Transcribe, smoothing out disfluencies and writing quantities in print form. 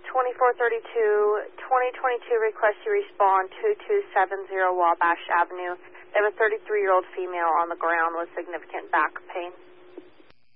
2432, 2022 request you respond 2270 Wabash Avenue. They have a 33-year-old female on the ground with significant back pain.